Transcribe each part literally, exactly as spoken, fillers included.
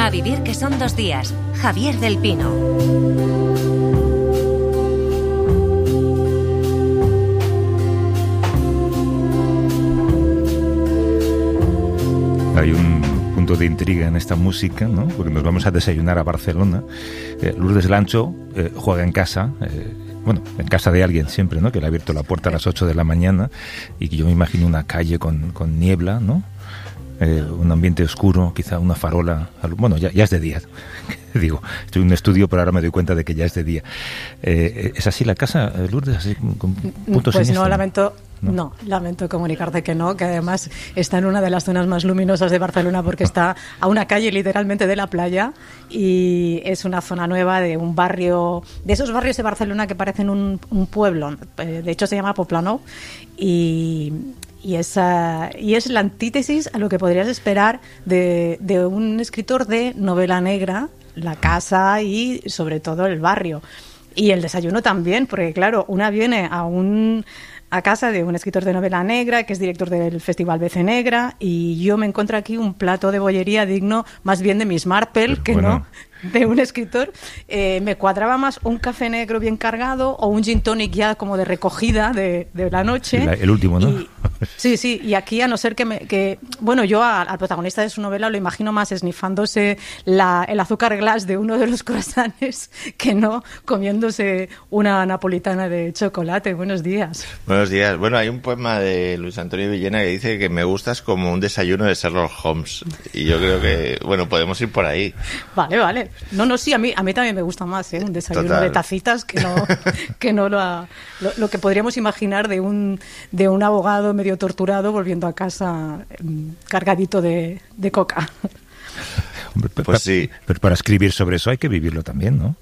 A vivir que son dos días. Javier del Pino. Hay un punto de intriga en esta música, ¿no? Porque nos vamos a desayunar a Barcelona. Eh, Lourdes Lancho eh, juega en casa, eh, bueno, en casa de alguien siempre, ¿no? Que le ha abierto la puerta a las ocho de la mañana y que yo me imagino una calle con, con niebla, ¿no? Eh, un ambiente oscuro, quizá una farola. Bueno, ya, ya es de día. Digo, estoy en un estudio, pero ahora me doy cuenta de que ya es de día. Eh, ¿Es así la casa, Lourdes? Así, con puntos pues siniestros? no, lamento... No. no, lamento comunicarte que no, que además está en una de las zonas más luminosas de Barcelona porque está a una calle literalmente de la playa y es una zona nueva de un barrio, de esos barrios de Barcelona que parecen un, un pueblo, de hecho se llama Poblenou y... Y es, uh, y es la antítesis a lo que podrías esperar de, de un escritor de novela negra, la casa y sobre todo el barrio. Y el desayuno también, porque claro, una viene a un... a casa de un escritor de novela negra, que es director del Festival Vece Negra, y yo me encuentro aquí un plato de bollería digno más bien de Miss Marple, pues que bueno. no de un escritor. Eh, me cuadraba más un café negro bien cargado o un gin tonic ya como de recogida de, de la noche. El, el último, ¿no? Y, sí, sí, y aquí a no ser que, me, que bueno, yo a, al protagonista de su novela lo imagino más esnifándose la, el azúcar glass de uno de los croissants que no comiéndose una napolitana de chocolate. Buenos días. Buenos días. Bueno, hay un poema de Luis Antonio Villena que dice que me gustas como un desayuno de Sherlock Holmes. Y yo creo que, bueno, podemos ir por ahí. Vale, vale. No, no, sí, a mí, a mí también me gusta más, ¿eh? Un desayuno Total. de tacitas que no, que no lo, lo, lo que podríamos imaginar de un, de un abogado medio torturado volviendo a casa cargadito de, de coca. Hombre, pues sí. Pero para escribir sobre eso hay que vivirlo también, ¿no?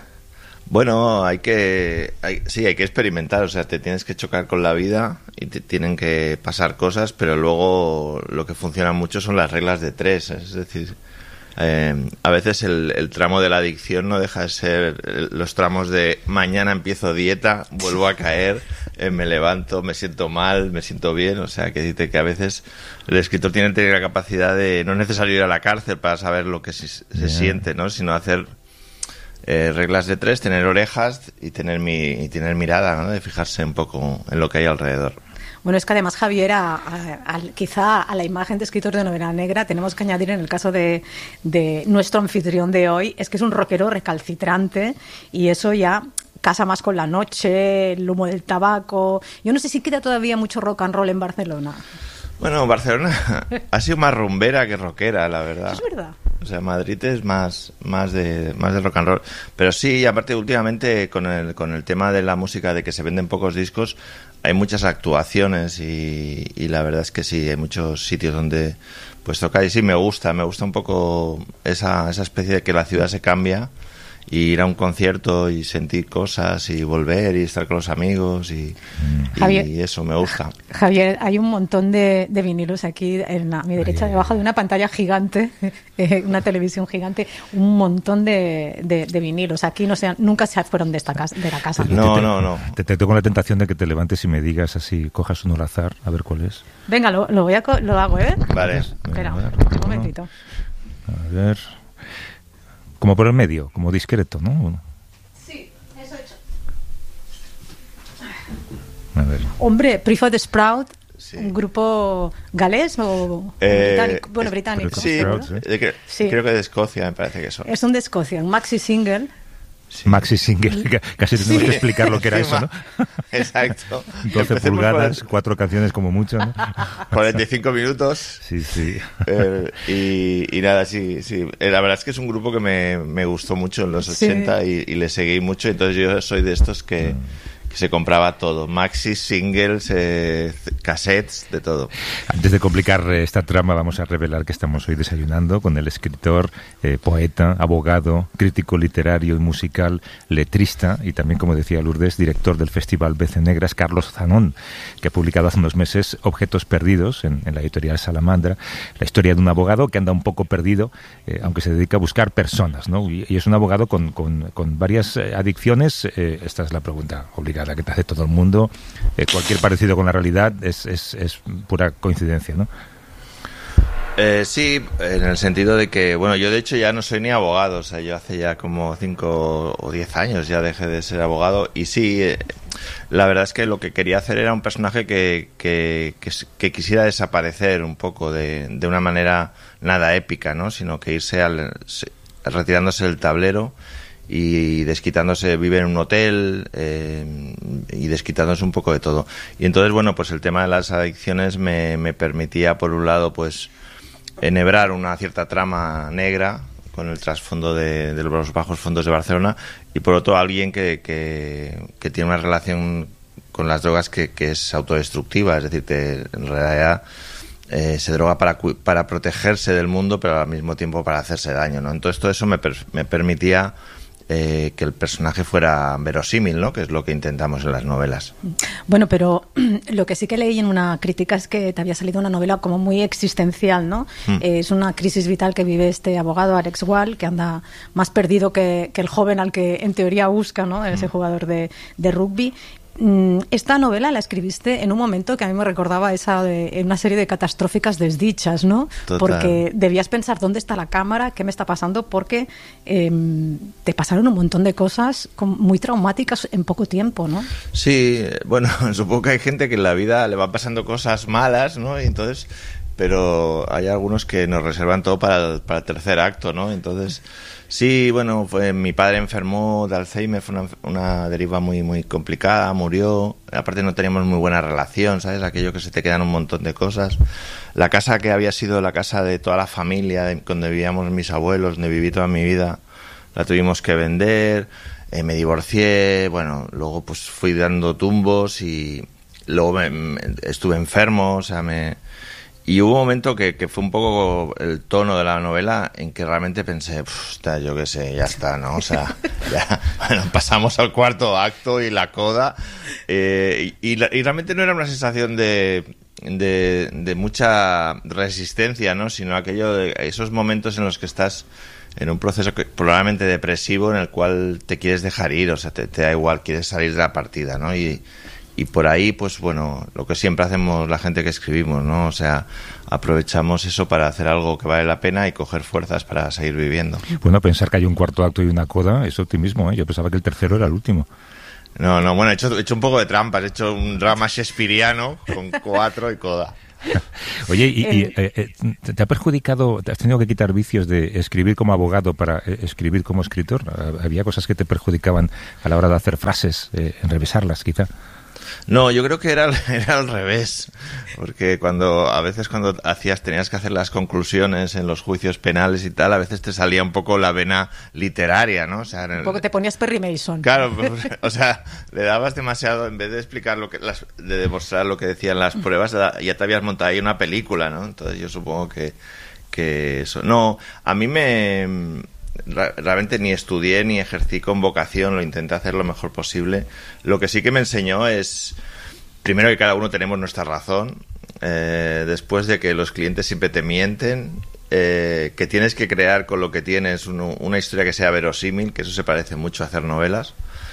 Bueno, hay que, hay, sí, hay que experimentar, o sea, te tienes que chocar con la vida y te tienen que pasar cosas, pero luego lo que funciona mucho son las reglas de tres, es decir, eh, a veces el, el tramo de la adicción no deja de ser los tramos de mañana empiezo dieta, vuelvo a caer, eh, me levanto, me siento mal, me siento bien, o sea, que dice que a veces el escritor tiene que tener la capacidad de, no es necesario ir a la cárcel para saber lo que se, se yeah. siente, ¿no? Sino hacer Eh, reglas de tres, tener orejas y tener mi y tener mirada, ¿no? De fijarse un poco en lo que hay alrededor. Bueno, es que además, Javier, a, a, a, quizá a la imagen de escritor de novela negra tenemos que añadir, en el caso de, de nuestro anfitrión de hoy, es que es un rockero recalcitrante y eso ya casa más con la noche, el humo del tabaco. Yo no sé si queda todavía mucho rock and roll en Barcelona. Bueno, Barcelona ha sido más rumbera que rockera, la verdad. Es verdad. O sea, Madrid es más más de más de rock and roll, pero sí, y aparte últimamente con el con el tema de la música, de que se venden pocos discos, hay muchas actuaciones y, y la verdad es que sí, hay muchos sitios donde pues toca y sí me gusta, me gusta un poco esa esa especie de que la ciudad se cambia y ir a un concierto y sentir cosas y volver y estar con los amigos y, Javier, y eso me gusta. Javier, hay un montón de, de vinilos aquí en la, a mi derecha, debajo de una pantalla gigante, eh, una televisión gigante, un montón de, de, de vinilos. Aquí no se, nunca se fueron de esta casa, de la casa. No, no, no. Te, te tengo la tentación de que te levantes y me digas así, cojas uno al azar, a ver cuál es. Venga, lo, lo voy a lo hago, ¿eh? Vale. Espera, ver, un momentito. A ver. Como por el medio, como discreto, ¿no? Bueno. Sí, eso he hecho. A ver. Hombre, Prefab Sprout, sí. ¿Un grupo galés o eh, británico? Bueno, británico. Sí, de que, sí, creo que de Escocia me parece que son. Es un de Escocia, un maxi single. Sí. Maxi single, casi tenemos sí. que explicar lo que era eso, ¿no? Exacto. doce pulgadas, el... cuatro canciones como mucho, ¿no? cuarenta y cinco minutos. Sí, sí. Eh, y, y nada, sí, sí. La verdad es que es un grupo que me, me gustó mucho en los ochenta sí. y, y le seguí mucho. Entonces yo soy de estos que... Mm. Se compraba todo, maxis, singles, eh, cassettes, de todo. Antes de complicar esta trama, vamos a revelar que estamos hoy desayunando con el escritor, eh, poeta, abogado, crítico literario y musical, letrista y también, como decía Lourdes, director del Festival Vece Negra, Carlos Zanón, que ha publicado hace unos meses Objetos Perdidos en, en la editorial Salamandra, la historia de un abogado que anda un poco perdido, eh, aunque se dedica a buscar personas, ¿no? Y, y es un abogado con, con, con varias adicciones. Eh, esta es la pregunta obligada que te hace todo el mundo. Eh, cualquier parecido con la realidad es, es, es pura coincidencia, ¿no? Eh, sí, en el sentido de que, bueno, yo de hecho ya no soy ni abogado, o sea, yo hace ya como cinco o diez años ya dejé de ser abogado y sí, eh, la verdad es que lo que quería hacer era un personaje que, que, que, que quisiera desaparecer un poco de, de una manera nada épica, ¿no? Sino que irse al, retirándose del tablero y desquitándose, vive en un hotel eh, y desquitándose un poco de todo. Y entonces, bueno, pues el tema de las adicciones me, me permitía, por un lado, pues enhebrar una cierta trama negra con el trasfondo de, de los bajos fondos de Barcelona y por otro alguien que, que, que tiene una relación con las drogas que, que es autodestructiva, es decir, que en realidad eh, se droga para, para protegerse del mundo pero al mismo tiempo para hacerse daño, ¿no? Entonces todo eso me, per, me permitía Eh, que el personaje fuera verosímil, ¿no? Que es lo que intentamos en las novelas. Bueno, pero lo que sí que leí en una crítica es que te había salido una novela como muy existencial, ¿no? Mm. Eh, es una crisis vital que vive este abogado, Alex Wall, que anda más perdido que, que el joven al que en teoría busca, ¿no? Ese mm. jugador de, de rugby. Esta novela la escribiste en un momento que a mí me recordaba esa de una serie de catastróficas desdichas, ¿no? Total. Porque debías pensar dónde está la cámara, qué me está pasando, porque eh, te pasaron un montón de cosas muy traumáticas en poco tiempo, ¿no? Sí, bueno, supongo que hay gente que en la vida le van pasando cosas malas, ¿no? Y entonces, pero hay algunos que nos reservan todo para, para el tercer acto, ¿no? Entonces, sí, bueno, fue, mi padre enfermó de Alzheimer, fue una, una deriva muy muy complicada, murió, aparte no teníamos muy buena relación, ¿sabes? Aquello que se te quedan un montón de cosas. La casa que había sido la casa de toda la familia, de, donde vivíamos mis abuelos, donde viví toda mi vida, la tuvimos que vender, eh, me divorcié, bueno, luego pues fui dando tumbos y luego me, me, estuve enfermo, o sea, me... Y hubo un momento que, que fue un poco el tono de la novela en que realmente pensé, está, yo qué sé, ya está, ¿no? O sea, ya, bueno, pasamos al cuarto acto y la coda. Eh, y, y, y realmente no era una sensación de, de, de mucha resistencia, ¿no? Sino aquello de esos momentos en los que estás en un proceso que, probablemente depresivo en el cual te quieres dejar ir, o sea, te, te da igual, quieres salir de la partida, ¿no? Y... Y por ahí, pues bueno, lo que siempre hacemos la gente que escribimos, ¿no? O sea, aprovechamos eso para hacer algo que vale la pena y coger fuerzas para seguir viviendo. Bueno, pensar que hay un cuarto acto y una coda es optimismo, ¿eh? Yo pensaba que el tercero era el último. No, no, bueno, he hecho, he hecho un poco de trampas, he hecho un drama shakespeariano con cuatro y coda. Oye, ¿y, y eh, te ha perjudicado, te has tenido que quitar vicios de escribir como abogado para eh, escribir como escritor? ¿Había cosas que te perjudicaban a la hora de hacer frases, eh, enrevesarlas quizá? No, yo creo que era, era al revés, porque cuando a veces cuando hacías tenías que hacer las conclusiones en los juicios penales y tal, a veces te salía un poco la vena literaria, ¿no? O sea, en el... Un poco te ponías Perry Mason. Claro, pues, o sea, le dabas demasiado, en vez de explicar lo que, las, de demostrar lo que decían las pruebas, ya te habías montado ahí una película, ¿no? Entonces yo supongo que, que eso... No, a mí me... realmente ni estudié ni ejercí con vocación, lo intenté hacer lo mejor posible. Lo que sí que me enseñó es, primero, que cada uno tenemos nuestra razón, eh, después de que los clientes siempre te mienten, eh, que tienes que crear con lo que tienes uno, una historia que sea verosímil, que eso se parece mucho a hacer novelas,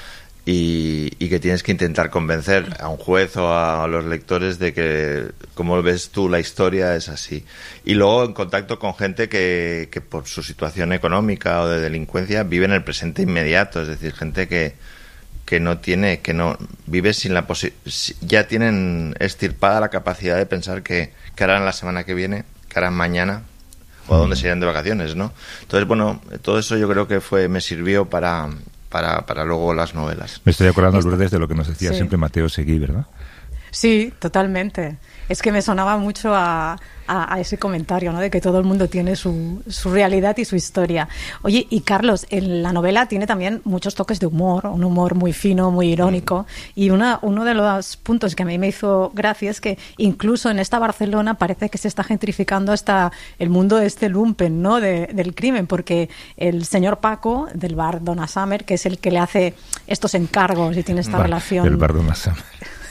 y, y que tienes que intentar convencer a un juez o a, a los lectores de que, como ves tú, la historia es así. Y luego en contacto con gente que, que por su situación económica o de delincuencia vive en el presente inmediato, es decir, gente que, que no tiene, que no vive sin la posibilidad, ya tienen extirpada la capacidad de pensar que, que harán la semana que viene, que harán mañana o a dónde se irán de vacaciones, ¿no? Entonces, bueno, todo eso yo creo que fue me sirvió para Para, para luego las novelas. Me estoy acordando, Lourdes, de lo que nos decía sí. siempre Mateo Seguí, ¿verdad? Sí, totalmente. Es que me sonaba mucho a, a, a ese comentario, ¿no? De que todo el mundo tiene su, su realidad y su historia. Oye, y Carlos, en la novela tiene también muchos toques de humor, un humor muy fino, muy irónico, y una, uno de los puntos que a mí me hizo gracia es que incluso en esta Barcelona parece que se está gentrificando hasta el mundo de este lumpen, ¿no? De, del crimen, porque el señor Paco, del bar Donna Summer, que es el que le hace estos encargos y tiene esta bar, relación... El bar Donna Summer.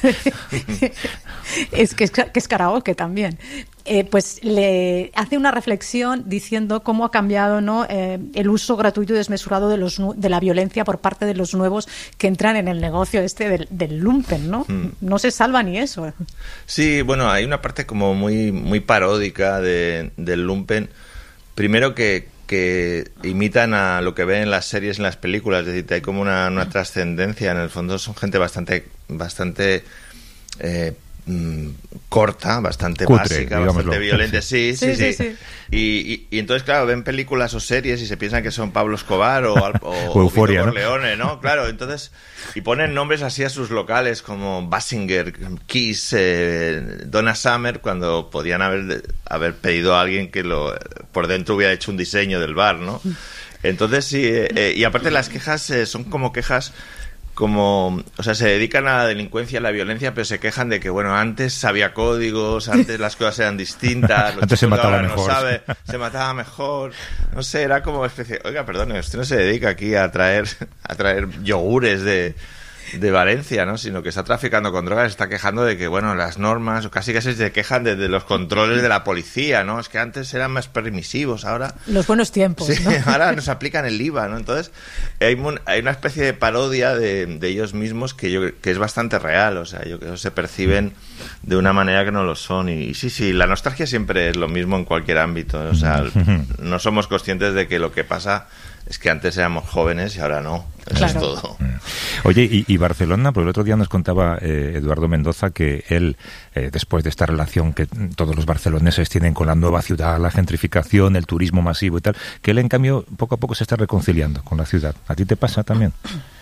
es que es, que es karaoke también. Eh, pues le hace una reflexión diciendo cómo ha cambiado, ¿no?, eh, el uso gratuito y desmesurado de los de la violencia por parte de los nuevos que entran en el negocio este del, del lumpen, ¿no? Mm. No se salva ni eso. Sí, bueno, hay una parte como muy muy paródica de, del lumpen. Primero que que imitan a lo que ven en las series, en las películas, es decir, hay como una, una trascendencia. En el fondo son gente bastante bastante eh, corta, bastante Cutre, básica, digámoslo. Bastante violenta, sí, sí, sí. sí, sí. sí. Y, y, y entonces, claro, ven películas o series y se piensan que son Pablo Escobar o, o, o Euforia, ¿no? Corleone, ¿no? Claro, entonces, y ponen nombres así a sus locales como Basinger, Kiss, eh, Donna Summer, cuando podían haber, haber pedido a alguien que lo por dentro hubiera hecho un diseño del bar, ¿no? Entonces, sí, eh, y aparte las quejas eh, son como quejas como, o sea, se dedican a la delincuencia, a la violencia, pero se quejan de que, bueno, antes había códigos, antes las cosas eran distintas, antes se mataba mejor. No sabe, se mataba mejor, no sé, era como especie, oiga, perdón, usted no se dedica aquí a traer, a traer yogures de, de Valencia, ¿no? Sino que está traficando con drogas, está quejando de que, bueno, las normas, o casi casi se quejan de, de los controles de la policía, ¿no? Es que antes eran más permisivos, ahora... Los buenos tiempos, sí, ¿no? Ahora nos aplican el I V A, ¿no? Entonces, hay, hay una especie de parodia de, de ellos mismos que yo que es bastante real, o sea, yo creo que se perciben de una manera que no lo son. Y, y sí, sí, la nostalgia siempre es lo mismo en cualquier ámbito, o sea, no somos conscientes de que lo que pasa es que antes éramos jóvenes y ahora no. Eso claro. es todo. Oye, y, y Barcelona, porque el otro día nos contaba eh, Eduardo Mendoza que él, eh, después de esta relación que todos los barceloneses tienen con la nueva ciudad, la gentrificación, el turismo masivo y tal, que él, en cambio, poco a poco se está reconciliando con la ciudad. ¿A ti te pasa también?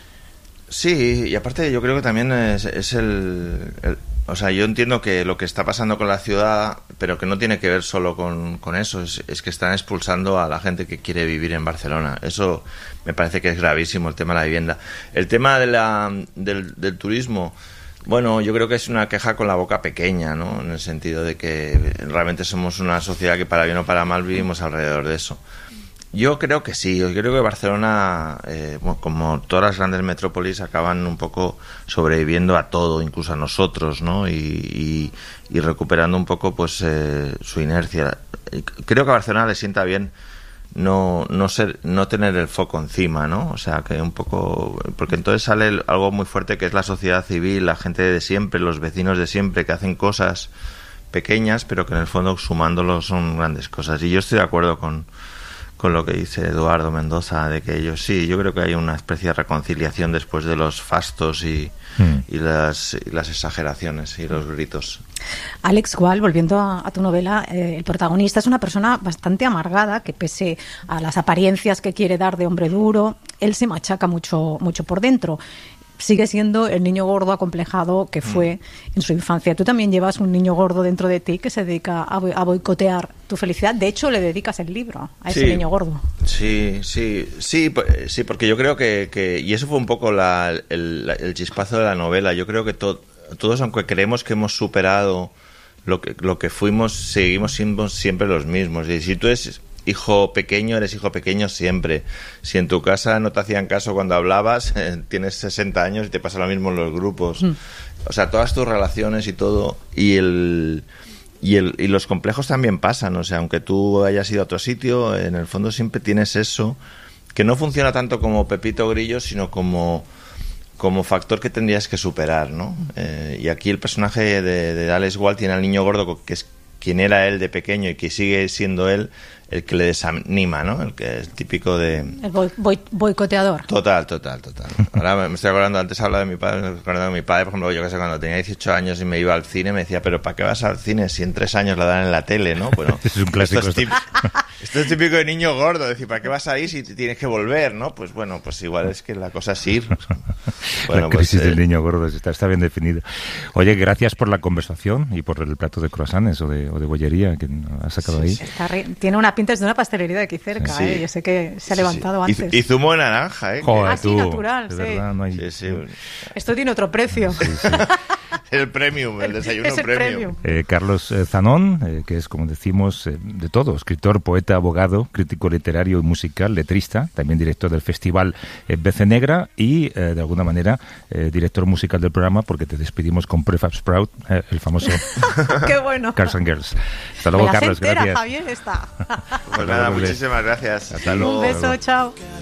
Sí, y aparte yo creo que también es, es el, el... O sea, yo entiendo que lo que está pasando con la ciudad, pero que no tiene que ver solo con, con eso, es, es que están expulsando a la gente que quiere vivir en Barcelona. Eso me parece que es gravísimo, el tema de la vivienda. El tema de la, del, del turismo, bueno, yo creo que es una queja con la boca pequeña, ¿no? En el sentido de que realmente somos una sociedad que para bien o para mal vivimos alrededor de eso. Yo creo que sí, yo creo que Barcelona, eh, como todas las grandes metrópolis, acaban un poco sobreviviendo a todo, incluso a nosotros, ¿no? Y, y, y recuperando un poco pues eh, su inercia. Creo que a Barcelona le sienta bien no no ser no tener el foco encima, ¿no? O sea, que un poco... Porque entonces sale algo muy fuerte que es la sociedad civil, la gente de siempre, los vecinos de siempre, que hacen cosas pequeñas, pero que en el fondo sumándolo son grandes cosas. Y yo estoy de acuerdo con... con lo que dice Eduardo Mendoza, de que ellos sí, yo creo que hay una especie de reconciliación después de los fastos y, mm. y, las, y las exageraciones y los gritos. Alex Gual, volviendo a, a tu novela, eh, el protagonista es una persona bastante amargada que, pese a las apariencias que quiere dar de hombre duro, él se machaca mucho, mucho por dentro. Sigue siendo el niño gordo acomplejado que fue mm. en su infancia. Tú también llevas un niño gordo dentro de ti que se dedica a, a boicotear tu felicidad. De hecho, le dedicas el libro a ese sí, niño gordo. Sí, sí, sí, sí, porque yo creo que, que y eso fue un poco la, el, el chispazo de la novela. Yo creo que to, todos, aunque creemos que hemos superado lo que, lo que fuimos, seguimos siendo siempre los mismos. Y si tú eres hijo pequeño, eres hijo pequeño siempre. Si en tu casa no te hacían caso cuando hablabas, eh, tienes sesenta años y te pasa lo mismo en los grupos. Mm. O sea, todas tus relaciones y todo, y el y el y los complejos también pasan. O sea, aunque tú hayas ido a otro sitio, en el fondo siempre tienes eso, que no funciona tanto como Pepito Grillo, sino como como factor que tendrías que superar, ¿no? Eh, y aquí el personaje de, de Alex Gual tiene al niño gordo, que es quien era él de pequeño y que sigue siendo él, el que le desanima, ¿no? El que es típico de... El boy, boy, boicoteador. Total, total, total. Ahora me estoy acordando, antes hablaba de mi padre, me estoy acordando de mi padre, por ejemplo, yo que sé, cuando tenía dieciocho años y me iba al cine, me decía, pero ¿para qué vas al cine si en tres años la dan en la tele, no? Bueno, es un clásico. Esto es, típico, esto es típico de niño gordo, decir, ¿para qué vas a ir si tienes que volver, no? Pues bueno, pues igual es que la cosa es ir. Bueno, la crisis pues, eh... del niño gordo está, está bien definido. Oye, gracias por la conversación y por el plato de croissants o de, o de bollería que has sacado sí, ahí. Sí. Está re... Tiene una pinta de una pastelería de aquí cerca, sí. ¿eh? Yo sé que se ha sí, levantado sí. antes. Y, y zumo de naranja, ¿eh? Joder, ah, sí, tú, natural, sí. Verdad, no hay... sí, sí. Esto tiene otro precio. Sí, sí. El premium, el desayuno Es el premium. premium. Eh, Carlos eh, Zanón, eh, que es, como decimos, eh, de todo, escritor, poeta, abogado, crítico literario y musical, letrista, también director del festival eh, Bece Negra y, eh, de alguna manera, eh, director musical del programa, porque te despedimos con Prefab Sprout, eh, el famoso ¡Qué bueno! Cars and Girls. Hasta luego, Me la sé Carlos, entera, gracias. Javier, está. Pues nada, muchísimas gracias. Hasta luego. Un beso, chao.